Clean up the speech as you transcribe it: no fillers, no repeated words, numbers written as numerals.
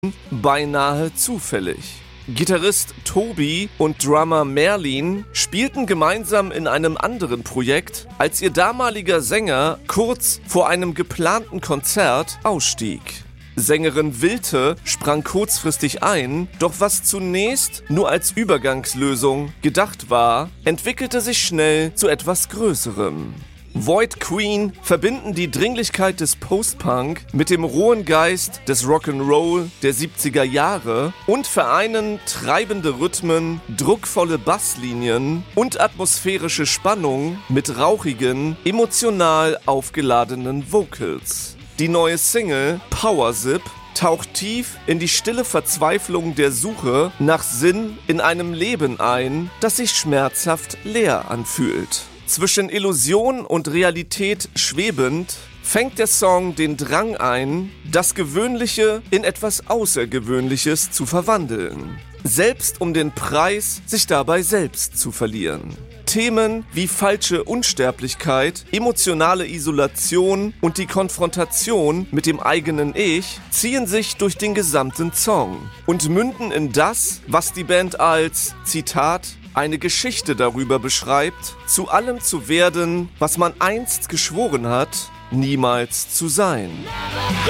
beinahe zufällig. Gitarrist Tobi und Drummer Merlin spielten gemeinsam in einem anderen Projekt, als ihr damaliger Sänger kurz vor einem geplanten Konzert ausstieg. Sängerin Wilte sprang kurzfristig ein, doch was zunächst nur als Übergangslösung gedacht war, entwickelte sich schnell zu etwas Größerem. Void Queen verbinden die Dringlichkeit des Post-Punk mit dem rohen Geist des Rock'n'Roll der 70er Jahre und vereinen treibende Rhythmen, druckvolle Basslinien und atmosphärische Spannung mit rauchigen, emotional aufgeladenen Vocals. Die neue Single Power Zip taucht tief in die stille Verzweiflung der Suche nach Sinn in einem Leben ein, das sich schmerzhaft leer anfühlt. Zwischen Illusion und Realität schwebend, fängt der Song den Drang ein, das Gewöhnliche in etwas Außergewöhnliches zu verwandeln. Selbst um den Preis, sich dabei selbst zu verlieren. Themen wie falsche Unsterblichkeit, emotionale Isolation und die Konfrontation mit dem eigenen Ich ziehen sich durch den gesamten Song und münden in das, was die Band als, Zitat, eine Geschichte darüber beschreibt, zu allem zu werden, was man einst geschworen hat, niemals zu sein.